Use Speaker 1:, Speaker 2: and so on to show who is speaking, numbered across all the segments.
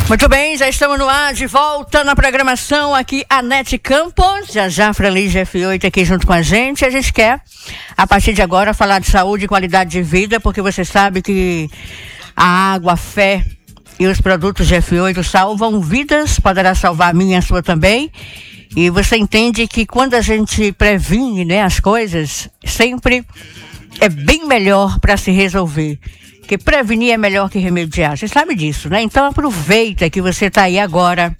Speaker 1: Muito bem, já estamos no ar, de volta na programação aqui, Anete Campos, já Franli F8 aqui junto com a gente. A gente quer, a partir de agora, falar de saúde e qualidade de vida, porque você sabe que a água, a fé e os produtos de F8 salvam vidas, poderá salvar a minha e a sua também. E você entende que quando a gente previne, né, as coisas, sempre é bem melhor para se resolver. Porque prevenir é melhor que remediar. Você sabe disso, né? Então aproveita que você está aí agora.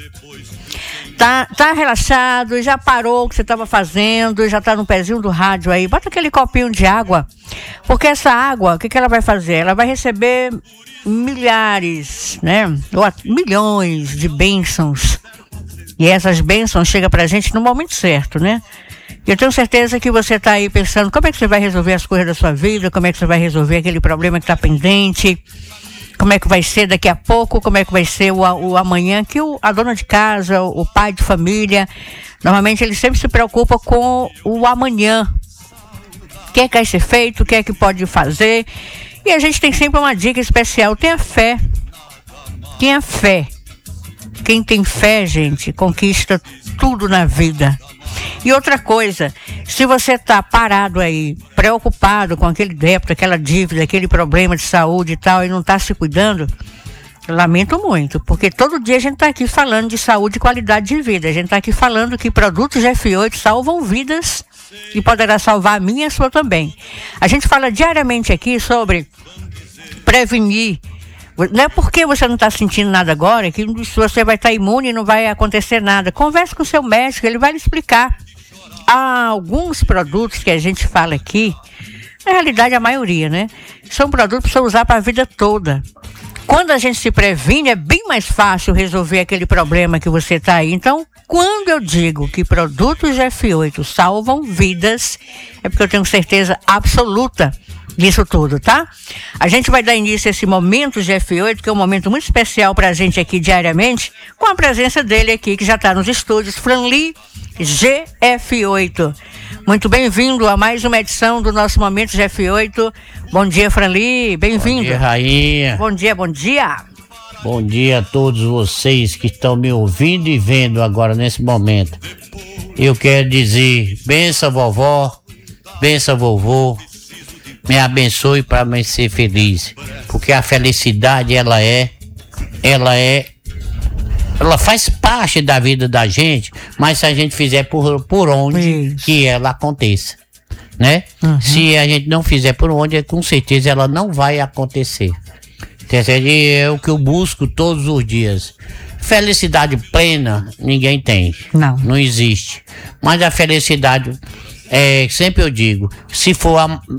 Speaker 1: Tá relaxado, já parou o que você estava fazendo, já está no pezinho do rádio aí. Bota aquele copinho de água. Porque essa água, o que ela vai fazer? Ela vai receber milhares, né? Ou milhões de bênçãos. E essas bênçãos chegam pra gente no momento certo, né? Eu tenho certeza que você está aí pensando como é que você vai resolver as coisas da sua vida, como é que você vai resolver aquele problema que está pendente, como é que vai ser daqui a pouco, como é que vai ser o amanhã, que a dona de casa, o pai de família, normalmente ele sempre se preocupa com o amanhã. O que é que vai ser feito, o que é que pode fazer. E a gente tem sempre uma dica especial, tenha fé. Tenha fé. Quem tem fé, gente, conquista tudo na vida. E outra coisa, se você está parado aí, preocupado com aquele débito, aquela dívida, aquele problema de saúde e tal, e não está se cuidando, lamento muito, porque todo dia a gente está aqui falando de saúde e qualidade de vida. A gente está aqui falando que produtos F8 salvam vidas e poderá salvar a minha e a sua também. A gente fala diariamente aqui sobre prevenir. Não é porque você não está sentindo nada agora que você vai estar imune e não vai acontecer nada. Converse com o seu médico, ele vai lhe explicar. Há alguns produtos que a gente fala aqui, na realidade a maioria, né? São produtos para você usar para a vida toda. Quando a gente se previne, é bem mais fácil resolver aquele problema que você está aí. Então, quando eu digo que produtos F8 salvam vidas, é porque eu tenho certeza absoluta disso tudo, tá? A gente vai dar início a esse momento de F8, que é um momento muito especial pra gente aqui diariamente, com a presença dele aqui, que já tá nos estúdios, Franli GF8. Muito bem-vindo a mais uma edição do nosso Momento de F8. Bom dia, Franli, bem-vindo.
Speaker 2: Bom dia, Rainha.
Speaker 1: Bom dia, bom dia.
Speaker 2: Bom dia a todos vocês que estão me ouvindo e vendo agora nesse momento. Eu quero dizer, benção vovó, benção vovô, me abençoe para me ser feliz, porque a felicidade ela faz parte da vida da gente, mas se a gente fizer por onde que ela aconteça, né? Se a gente não fizer por onde, com certeza ela não vai acontecer. E é o que eu busco todos os dias. Felicidade plena ninguém tem, não existe, mas a felicidade sempre eu digo, se for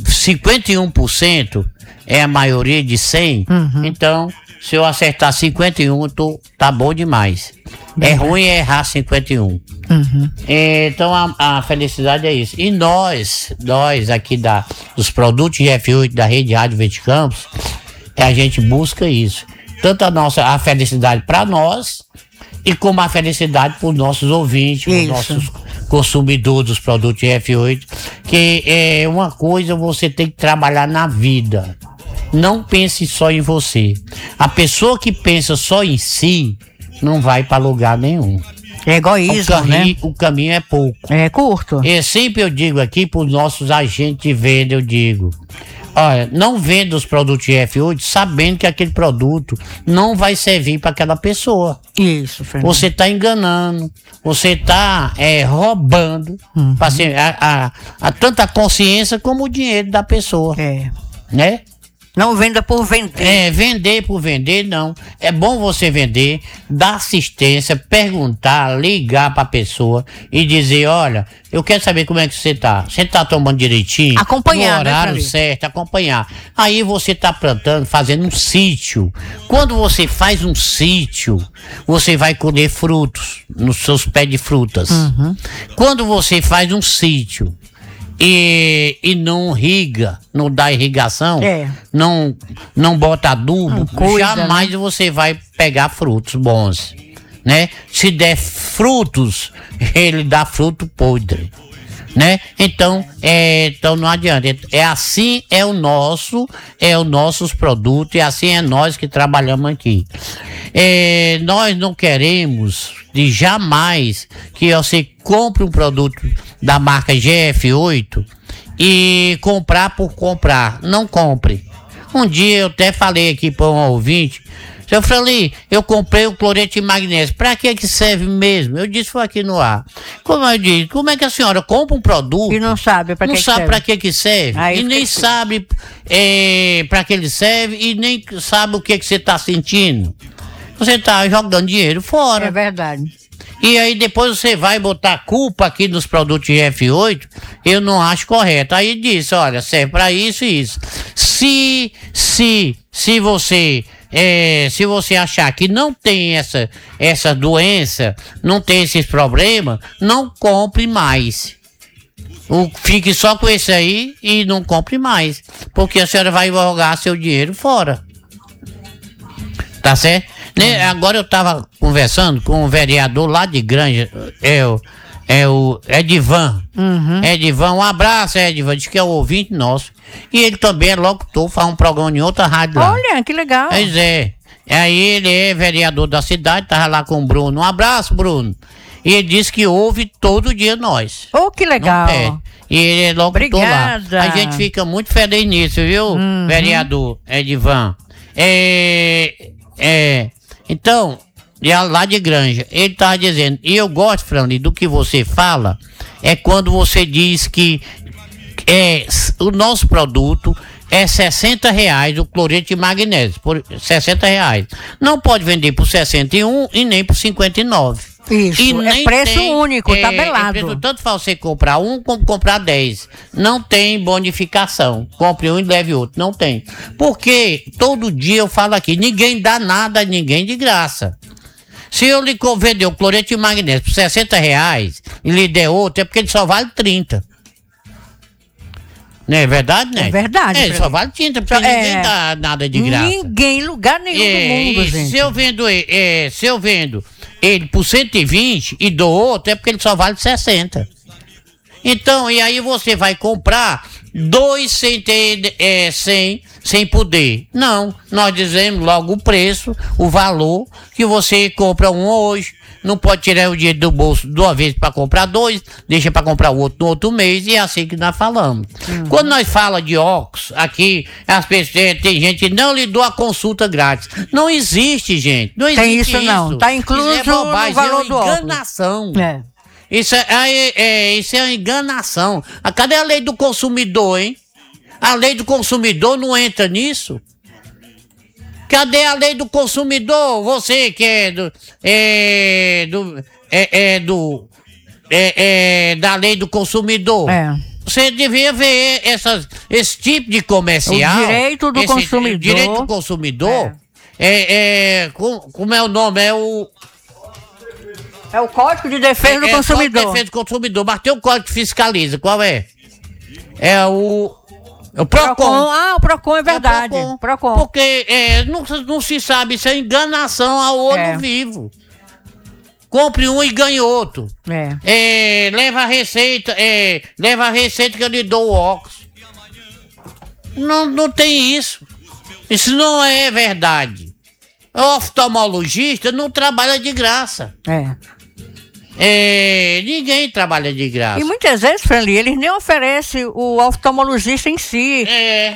Speaker 2: 51% é a maioria de 100, então se eu acertar 51, tá bom demais. É ruim errar 51. Então a felicidade é isso. E nós aqui dos produtos de F8 da Rede Rádio Verde Campos, a gente busca isso. Tanto a felicidade para nós, e como a felicidade para os nossos ouvintes, para os nossos consumidores dos produtos F8, que é uma coisa, você tem que trabalhar na vida. Não pense só em você. A pessoa que pensa só em si não vai para lugar nenhum.
Speaker 1: É egoísmo, né?
Speaker 2: O caminho é pouco.
Speaker 1: É curto.
Speaker 2: E sempre eu digo aqui para os nossos agentes de venda, eu digo, olha, não venda os produtos de F8 sabendo que aquele produto não vai servir para aquela pessoa.
Speaker 1: Isso, Fernando.
Speaker 2: Você está enganando, você está roubando tanto a consciência como o dinheiro da pessoa. Né?
Speaker 1: Não venda por vender.
Speaker 2: Vender por vender, não. É bom você vender, dar assistência, perguntar, ligar pra pessoa e dizer, olha, eu quero saber como é que você tá. Você tá tomando direitinho?
Speaker 1: Acompanhar,
Speaker 2: no horário certo, acompanhar. Aí você tá plantando, fazendo um sítio. Quando você faz um sítio, você vai colher frutos nos seus pés de frutas. Quando você faz um sítio e não irriga, não dá irrigação, não bota adubo, jamais você vai pegar frutos bons, né? Se der frutos, ele dá fruto podre. né? Então não adianta. É o nossos produtos, e assim é nós que trabalhamos aqui. Nós não queremos de jamais que você compre um produto da marca GF8 e comprar por comprar. Não compre. Um dia eu até falei aqui para um ouvinte, seu Franli, eu comprei o cloreto de magnésio. Pra que serve mesmo? Eu disse, foi aqui no ar. Como eu disse, como é que a senhora compra um produto
Speaker 1: e não sabe pra que serve?
Speaker 2: Não sabe pra que serve.
Speaker 1: Aí
Speaker 2: e nem sabe pra que ele serve e nem sabe o que você tá sentindo. Você tá jogando dinheiro fora.
Speaker 1: É verdade.
Speaker 2: E aí depois você vai botar culpa aqui nos produtos de F8, eu não acho correto. Aí disse, olha, serve pra isso e isso. Se você achar que não tem essa doença, não tem esses problemas, não compre mais. Fique só com esse aí e não compre mais. Porque a senhora vai jogar seu dinheiro fora. Tá certo? Agora eu estava conversando com um vereador lá de Granja, o Edivan. Edivan, um abraço, Edivan, diz que é o ouvinte nosso. E ele também é locutor, faz um programa em outra rádio lá.
Speaker 1: Olha, que legal.
Speaker 2: Pois é. Aí ele é vereador da cidade, tava lá com o Bruno. Um abraço, Bruno. E ele disse que ouve todo dia nós.
Speaker 1: Oh, que legal.
Speaker 2: E ele é locutor
Speaker 1: Obrigada.
Speaker 2: lá. A gente fica muito feliz nisso, viu, vereador Edivan? Então, lá de Granja, ele tava dizendo, e eu gosto, Franli, do que você fala, é quando você diz que o nosso produto é R$60 o cloreto de magnésio, por R$60. Não pode vender por 61 e nem por 59.
Speaker 1: Isso, é preço único, tabelado.
Speaker 2: Preço, tanto faz você comprar um como comprar 10. Não tem bonificação. Compre um e leve outro. Não tem. Porque todo dia eu falo aqui, ninguém dá nada a ninguém de graça. Se eu lhe vender o cloreto de magnésio por R$60 e lhe der outro, é porque ele só vale 30. Não é verdade, né?
Speaker 1: É verdade.
Speaker 2: Ele só vale 30, porque ninguém dá nada de graça.
Speaker 1: Ninguém, lugar nenhum do mundo, gente.
Speaker 2: Se eu vendo ele por 120 e dou outro, é porque ele só vale 60. Então, e aí você vai comprar 2 sem ter, sem poder. Não, nós dizemos logo o preço, o valor, que você compra um hoje, não pode tirar o dinheiro do bolso de uma vez para comprar 2, deixa para comprar o outro no outro mês, e é assim que nós falamos. Quando nós falamos de óculos, aqui, as pessoas, tem gente que não lhe dá a consulta grátis. Não existe, gente. Não existe
Speaker 1: tem isso. Não, tá incluso
Speaker 2: isso é bobagem,
Speaker 1: no valor do óculos.
Speaker 2: Enganação. Isso é uma enganação. Cadê a lei do consumidor, hein? A lei do consumidor não entra nisso? Cadê a lei do consumidor? Você que da lei do consumidor. Você devia ver esse tipo de comercial.
Speaker 1: O direito do consumidor.
Speaker 2: Direito do consumidor. Como é o nome?
Speaker 1: É o Código de Defesa do Consumidor.
Speaker 2: Código de Defesa do Consumidor, mas tem um código que fiscaliza. Qual é? É o PROCON.
Speaker 1: O PROCON é verdade. PROCON.
Speaker 2: Porque não se sabe, isso é enganação a olho vivo. Compre um e ganhe outro. Leva a receita que eu lhe dou o óculos. Não tem isso. Isso não é verdade. O oftalmologista não trabalha de graça. Ninguém trabalha de graça.
Speaker 1: E muitas vezes, Franli, eles nem oferecem o oftalmologista em si.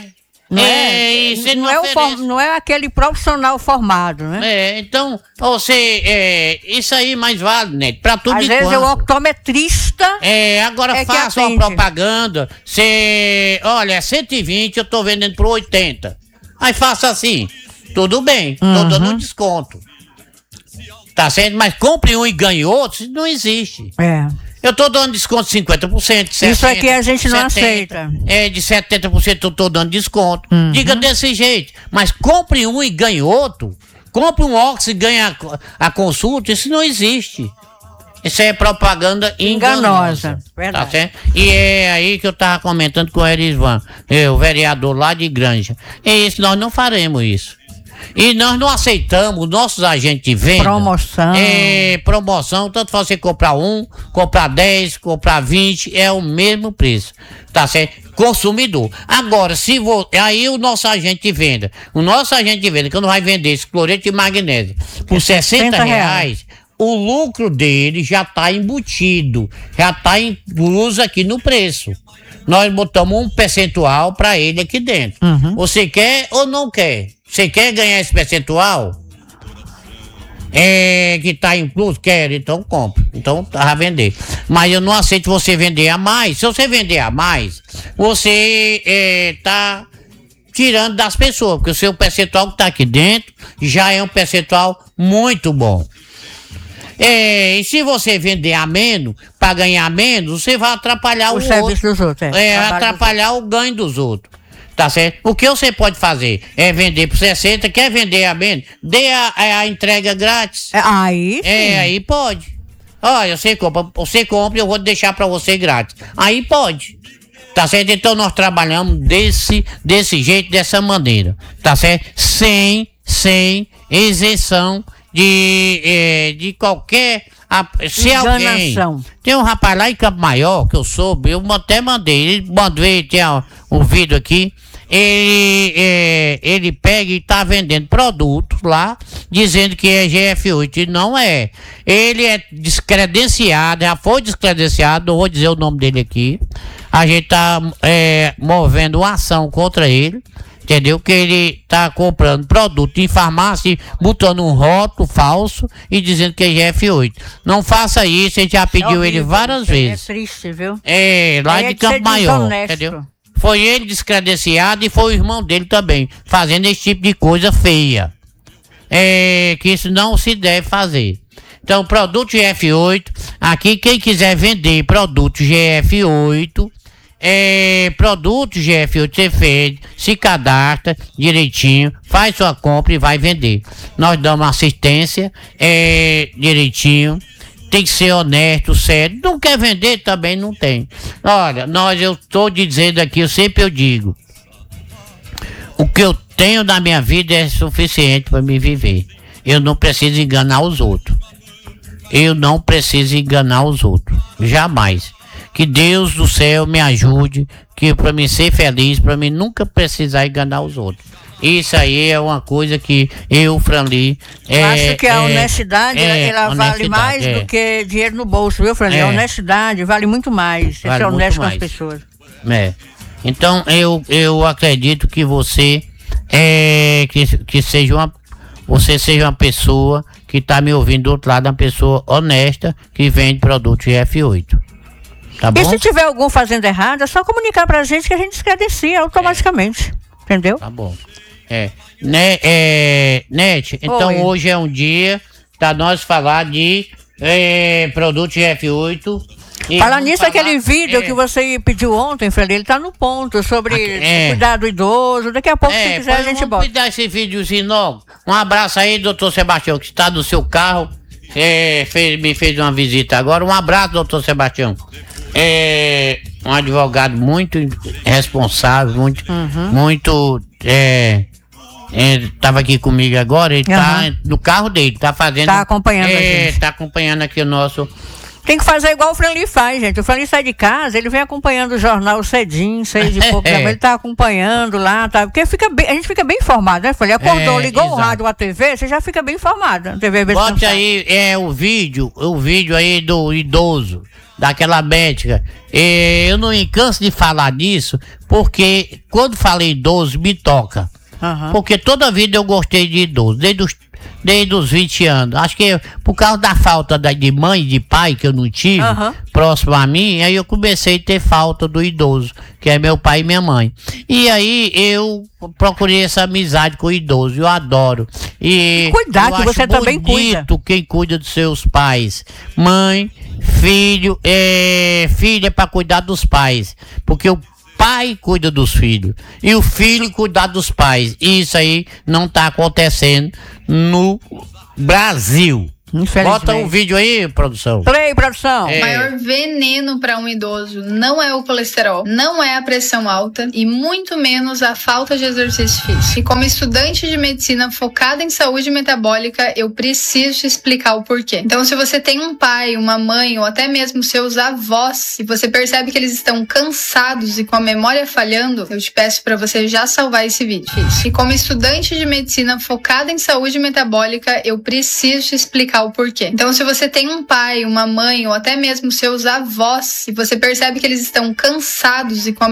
Speaker 1: Não é aquele profissional formado, né?
Speaker 2: Então, isso aí mais vale, né? Pra tudo.
Speaker 1: Às vezes é o optometrista.
Speaker 2: Agora faça uma propaganda. Olha, é 120, eu tô vendendo por 80. Aí faça assim. Tudo bem, tô dando um desconto. Tá certo? Mas compre um e ganhe outro, isso não existe. Eu tô dando desconto de 50%, 60%.
Speaker 1: Isso aqui a gente não aceita.
Speaker 2: De 70% eu tô dando desconto. Diga desse jeito. Mas compre um e ganhe outro. Compre um óculos e ganhe a consulta, isso não existe. Isso é propaganda enganosa.
Speaker 1: Verdade.
Speaker 2: Tá certo? E é aí que eu tava comentando com o Erisvan, o vereador lá de Granja. Nós não faremos isso. E nós não aceitamos, nossos agentes de venda.
Speaker 1: Promoção.
Speaker 2: Promoção, tanto você comprar 1, comprar 10, comprar 20, é o mesmo preço. Tá certo? Consumidor. Agora, aí o nosso agente de venda, que não vai vender esse cloreto de magnésio por R$60, o lucro dele já está embutido, já está incluso aqui no preço. Nós botamos um percentual para ele aqui dentro. Você quer ou não quer? Você quer ganhar esse percentual? Que está incluso? Quer, então compra. Então vai vender. Mas eu não aceito você vender a mais. Se você vender a mais, você está tirando das pessoas, porque o seu percentual que está aqui dentro já é um percentual muito bom. E se você vender a menos, para ganhar menos, você vai atrapalhar o
Speaker 1: serviço dos outros.
Speaker 2: Atrapalhar o ganho dos outros. Tá certo? O que você pode fazer é vender por 60, quer vender a menos, dê a entrega grátis.
Speaker 1: Aí sim.
Speaker 2: Aí pode. Olha, você compra, eu vou deixar para você grátis. Aí pode. Tá certo? Então nós trabalhamos desse jeito, dessa maneira. Tá certo? Sem isenção de qualquer. Se alguém. Tem um rapaz lá em Campo Maior que eu soube, eu até mandei. Tem um vídeo aqui. Ele pega e tá vendendo produtos lá, dizendo que é GF8, e não é. Ele é descredenciado, já foi descredenciado, não vou dizer o nome dele aqui. A gente tá movendo uma ação contra ele, entendeu? Que ele tá comprando produto em farmácia, botando um rótulo falso e dizendo que é GF8. Não faça isso, a gente já pediu ele várias vezes.
Speaker 1: É triste, viu?
Speaker 2: Lá de Campo Maior, entendeu? Foi ele descredenciado e foi o irmão dele também, fazendo esse tipo de coisa feia. Que isso não se deve fazer. Então, produto GF8, aqui quem quiser vender produto GF8, produto GF8, você fez, se cadastra direitinho, faz sua compra e vai vender. Nós damos assistência direitinho. Tem que ser honesto, sério. Não quer vender, também não tem. Olha, eu estou dizendo aqui, eu sempre digo. O que eu tenho na minha vida é suficiente para me viver. Eu não preciso enganar os outros. Jamais. Que Deus do céu me ajude, que para mim ser feliz, para mim nunca precisar enganar os outros. Isso aí é uma coisa que eu, Franli...
Speaker 1: acho que a honestidade, ela vale mais do que dinheiro no bolso, viu, Franli? A honestidade vale muito mais. Você ser honesto com as pessoas.
Speaker 2: Então, eu acredito que você você seja uma pessoa que está me ouvindo do outro lado, uma pessoa honesta que vende produto GF8. Tá bom?
Speaker 1: E se tiver algum fazendo errado, é só comunicar pra gente que a gente esclarecia automaticamente. Entendeu?
Speaker 2: Tá bom. Nete, então hoje é um dia pra nós falar de produto GF8.
Speaker 1: Falar nisso, aquele vídeo que você pediu ontem, Fred, ele tá no ponto sobre cuidar do idoso. Daqui a pouco, se quiser, a gente bota.
Speaker 2: Cuidar esse videozinho logo. Um abraço aí, doutor Sebastião, que está no seu carro. Me fez uma visita agora. Um abraço, doutor Sebastião. Um advogado muito responsável, muito estava aqui comigo agora, ele tá no carro dele, tá fazendo.
Speaker 1: Tá acompanhando a gente.
Speaker 2: Tá acompanhando aqui o nosso.
Speaker 1: Tem que fazer igual o Franli faz, gente. O Franli sai de casa, ele vem acompanhando o jornal cedinho, 6 e pouco. Ele tá acompanhando lá, tá? Porque a gente fica bem informado, né, Franli? Acordou, ligou o rádio, a TV, você já fica bem informado.
Speaker 2: Bote aí o vídeo aí do idoso, daquela médica. Eu não me canso de falar disso, porque quando falei idoso, me toca. Porque toda vida eu gostei de idoso, desde os 20 anos. Acho que por causa da falta de mãe e de pai que eu não tive, próximo a mim, aí eu comecei a ter falta do idoso, que é meu pai e minha mãe. E aí eu procurei essa amizade com o idoso, eu adoro. E
Speaker 1: cuidar, que você também cuida.
Speaker 2: Quem cuida dos seus pais. Mãe, filho, filho é para cuidar dos pais, porque o pai cuida dos filhos e o filho cuidar dos pais. Isso aí não está acontecendo no Brasil. Bota um vídeo aí, produção.
Speaker 1: Play, produção.
Speaker 3: O maior veneno para um idoso não é o colesterol, não é a pressão alta e muito menos a falta de exercício físico. E como estudante de medicina focada em saúde metabólica, eu preciso te explicar o porquê. Então, se você tem um pai, uma mãe ou até mesmo seus avós e você percebe que eles estão cansados e com a memória falhando, eu te peço para você já salvar esse vídeo. E como estudante de medicina focada em saúde metabólica, eu preciso te explicar o porquê. Então, se você tem um pai, uma mãe ou até mesmo seus avós e você percebe que eles estão cansados e com a